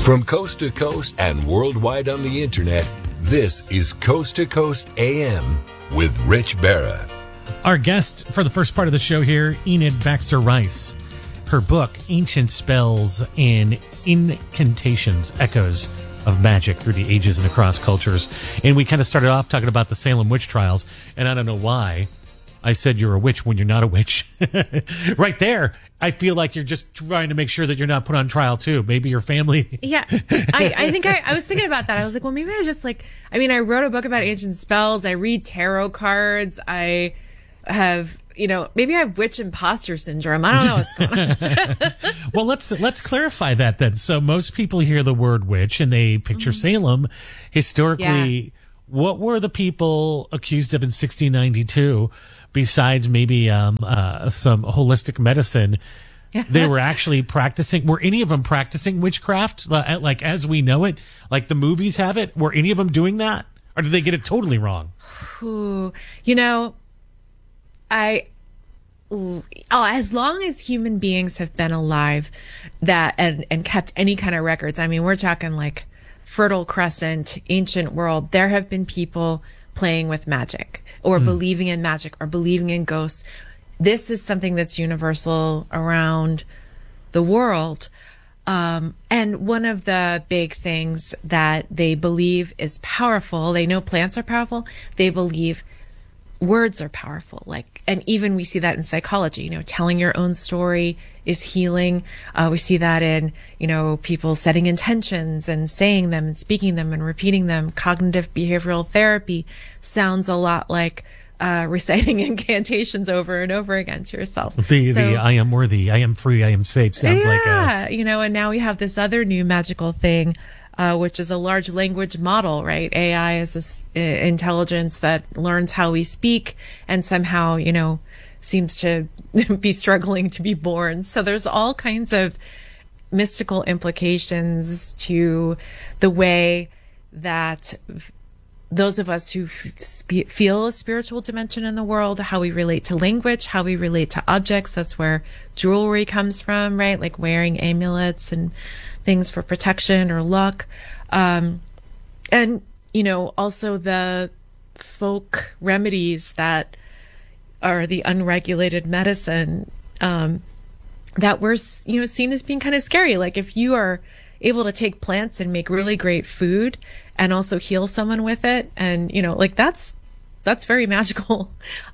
From coast to coast and worldwide on the internet, this is Coast to Coast AM with Rich Barra. Our guest for the first part of the show here, Enid Baxter Rice. Her book, Ancient Spells and Incantations, Echoes of Magic Through the Ages and Across Cultures. And we kind of started off talking about the Salem witch trials, and I don't know why I said you're a witch when you're not a witch. Right there, I feel like you're just trying to make sure that you're not put on trial too. Maybe your family. Yeah, I think I was thinking about that. I was like, well, maybe I wrote a book about ancient spells. I read tarot cards. I have, maybe I have witch imposter syndrome. I don't know what's going on. Well, let's clarify that then. So most people hear the word witch and they picture Salem. Historically, Yeah. What were the people accused of in 1692? Besides maybe some holistic medicine, they were actually practicing. Were any of them practicing witchcraft, like as we know it, like the movies have it? Were any of them doing that, or did they get it totally wrong? As long as human beings have been alive, and kept any kind of records. I mean, we're talking like Fertile Crescent, ancient world. There have been people playing with magic or believing in magic or believing in ghosts. This is something that's universal around the world. And one of the big things that they believe is powerful, they know plants are powerful. They believe words are powerful. And even we see that in psychology, telling your own story is healing. We see that in, people setting intentions and saying them and speaking them and repeating them. Cognitive behavioral therapy sounds a lot like reciting incantations over and over again to yourself. The I am worthy, I am free, I am safe sounds like and now we have this other new magical thing, which is a large language model, right? AI is this intelligence that learns how we speak and somehow, seems to be struggling to be born. So there's all kinds of mystical implications to the way that those of us who feel a spiritual dimension in the world, how we relate to language, how we relate to objects. That's where jewelry comes from, right? Like wearing amulets and things for protection or luck. And, also the folk remedies that are the unregulated medicine, that we're, seen as being kind of scary. Like if you are able to take plants and make really great food and also heal someone with it. And, that's very magical.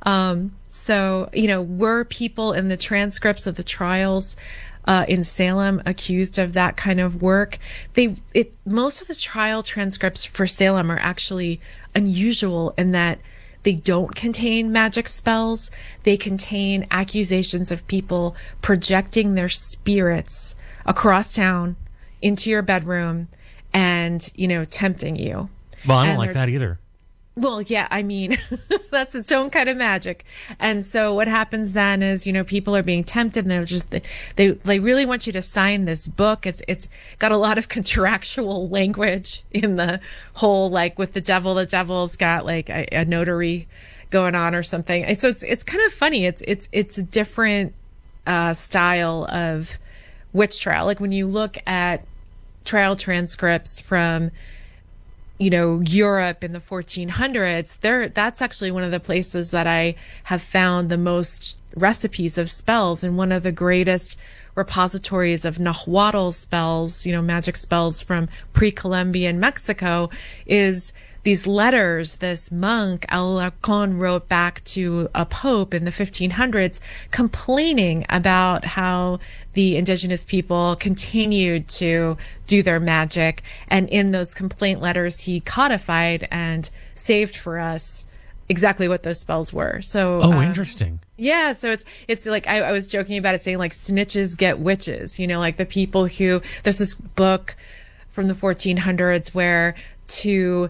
Were people in the transcripts of the trials in Salem accused of that kind of work? Most of the trial transcripts for Salem are actually unusual in that they don't contain magic spells. They contain accusations of people projecting their spirits across town into your bedroom and, tempting you. Well, I don't like that either. Well, yeah, I mean, that's its own kind of magic. And so what happens then is, people are being tempted and they really want you to sign this book. It's got a lot of contractual language in the whole, like with the devil's got like a notary going on or something. So it's kind of funny. It's a different, style of witch trial. Like when you look at trial transcripts from, Europe in the 1400s, that's actually one of the places that I have found the most recipes of spells. And one of the greatest repositories of Nahuatl spells, magic spells from pre-Columbian Mexico is these letters this monk Alarcón wrote back to a pope in the 1500s complaining about how the indigenous people continued to do their magic. And in those complaint letters, he codified and saved for us exactly what those spells were. So, interesting. Yeah. So it's like, I was joking about it saying like snitches get witches, like the people who, there's this book from the 1400s where two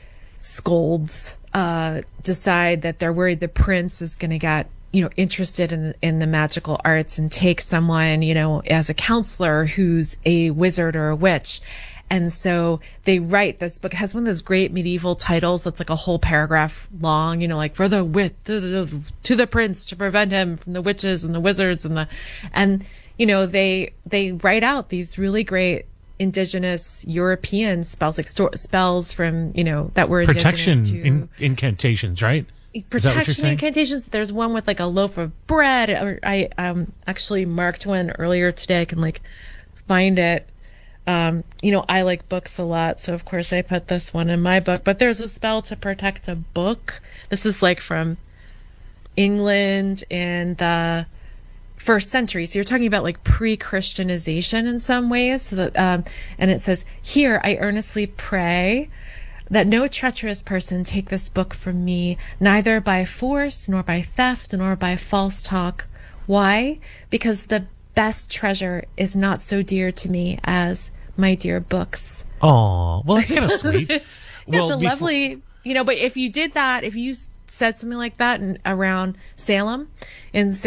scolds decide that they're worried the prince is going to get interested in the magical arts and take someone as a counselor who's a wizard or a witch. And so they write this book. It has one of those great medieval titles that's like a whole paragraph long, like for the wit to the prince to prevent him from the witches and the wizards and they write out these really great indigenous European spells, like spells from, that were Protection indigenous to incantations, right? Is that what you're protection saying? incantations. There's one with like a loaf of bread. Or I actually marked one earlier today. I can like find it. I like books a lot, so of course I put this one in my book. But there's a spell to protect a book. This is like from England in the first century. So you're talking about like pre-Christianization in some ways. So that, and it says, "Here I earnestly pray that no treacherous person take this book from me, neither by force, nor by theft, nor by false talk." Why? Because the best treasure is not so dear to me as my dear books. Oh, well, that's kind of sweet. It's a lovely, but if you did that, if you said something like that around Salem in